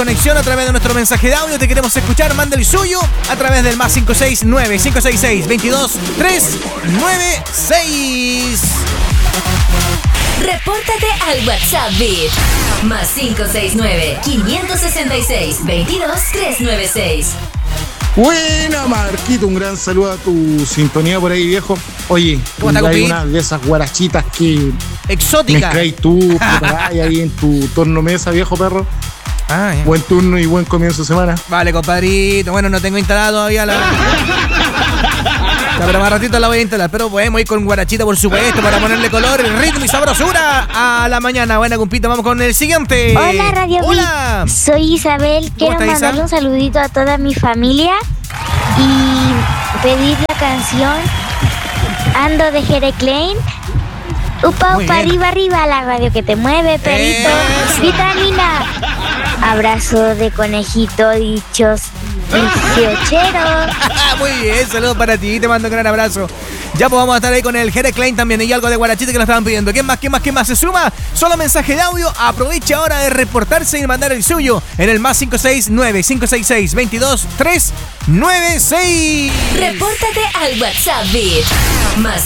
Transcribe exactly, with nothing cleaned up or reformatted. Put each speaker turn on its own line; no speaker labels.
conexión a través de nuestro mensaje de audio. Te queremos escuchar. Manda el suyo a través del más cinco seis nueve, cinco seis seis, veintidós, tres nueve seis.
Repórtate al WhatsApp Beat. Más cinco seis nueve, cinco seis seis, veintidós, tres nueve seis.
Buena, Marquito, un gran saludo a tu sintonía por ahí, viejo. Oye, hay una de esas guarachitas que
exótica
mezcláis tú, preparáis ahí en tu tornomesa, viejo perro.
Ah, ya.
Buen turno y buen comienzo de semana.
Vale, compadrito. Bueno, no tengo instalada todavía la... pero más ratito la voy a instalar. Pero podemos ir con guarachita, por supuesto, para ponerle color, ritmo y sabrosura a la mañana. Buena, compita, vamos con el siguiente.
Hola, Radio
Hola.
Beat. Soy Isabel. Quiero
estás,
mandarle
Isa?
un saludito a toda mi familia y pedir la canción Ando de Jere Klein. Upa,
Muy
upa,
bien.
arriba, arriba, la radio que te mueve, perito.
Eso.
Vitamina. Abrazo de conejito, dichos dieciochero.
Muy bien, saludos para ti, te mando un gran abrazo. Ya pues vamos a estar ahí con el Jere Klein también y algo de guarachita que nos estaban pidiendo. ¿Quién más, quién más, quién más se suma? Solo mensaje de audio. Aprovecha ahora de reportarse y mandar el suyo en el más cinco seis nueve, cinco seis seis, veintidós, tres nueve seis.
Repórtate al WhatsApp Beat. Más